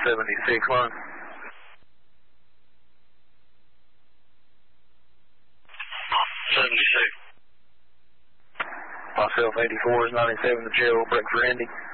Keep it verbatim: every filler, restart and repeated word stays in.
seventy-six line. seventy-six. Myself eighty-four is ninety-seven to jail, break for Indy.